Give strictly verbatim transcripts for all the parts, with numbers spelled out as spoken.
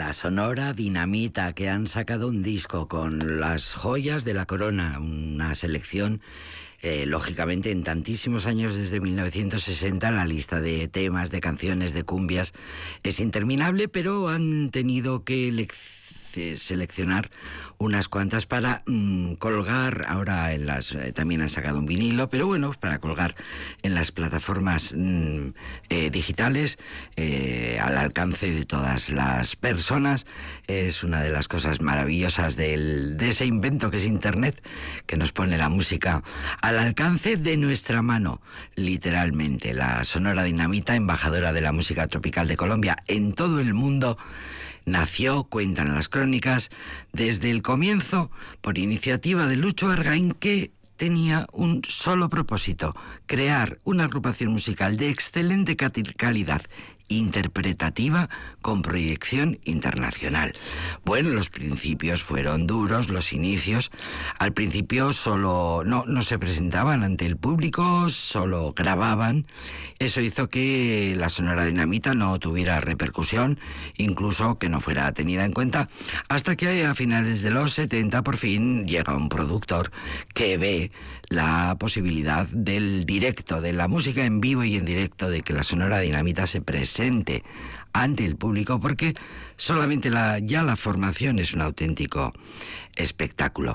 La Sonora Dinamita, que han sacado un disco con las joyas de la corona, una selección, eh, lógicamente en tantísimos años desde mil novecientos sesenta, la lista de temas, de canciones, de cumbias es interminable, pero han tenido que elegir seleccionar unas cuantas para mmm, colgar ahora en las eh, también han sacado un vinilo, pero bueno, para colgar en las plataformas mmm, eh, digitales eh, al alcance de todas las personas. Es una de las cosas maravillosas del, de ese invento que es Internet, que nos pone la música al alcance de nuestra mano, literalmente. La Sonora Dinamita, embajadora de la música tropical de Colombia en todo el mundo, nació, cuentan las crónicas, desde el comienzo por iniciativa de Lucho Argaín, que tenía un solo propósito: crear una agrupación musical de excelente calidad interpretativa con proyección internacional. Bueno, los principios fueron duros, los inicios. Al principio solo no, no se presentaban ante el público, solo grababan. Eso hizo que la Sonora Dinamita no tuviera repercusión, incluso que no fuera tenida en cuenta, hasta que a finales de los setenta por fin llega un productor que ve la posibilidad del directo, de la música en vivo y en directo, de que la Sonora Dinamita se presente ante el público, porque solamente la, ya la formación es un auténtico espectáculo.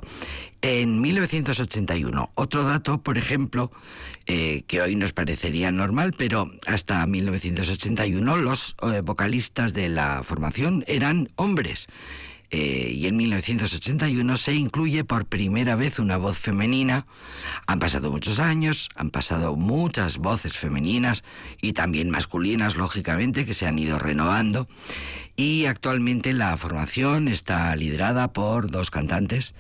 En mil novecientos ochenta y uno, otro dato, por ejemplo, eh, que hoy nos parecería normal, pero hasta mil novecientos ochenta y uno los eh, vocalistas de la formación eran hombres. Eh, y en mil novecientos ochenta y uno se incluye por primera vez una voz femenina. Han pasado muchos años, han pasado muchas voces femeninas y también masculinas, lógicamente, que se han ido renovando. Y actualmente la formación está liderada por dos cantantes,